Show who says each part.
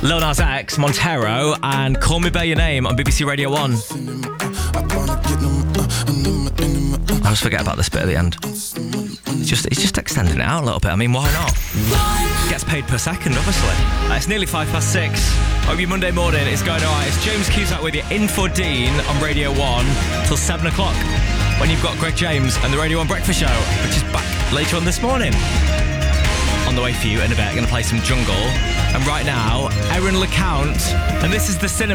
Speaker 1: Lil Nas X, Montero, and Call Me By Your Name on BBC Radio 1. I always forget about this bit at the end. It's just extending it out a little bit. I mean, why not? Gets paid per second, obviously. It's nearly 6:05. Hope your Monday morning is going alright. It's James Cusack with you in for Dean on Radio 1 till 7 o'clock. When you've got Greg James and the Radio 1 Breakfast Show, which is back later on this morning. On the way for you in a bit, I'm going to play some Jungle. And right now, Erin LeCount, and this is The Cinema.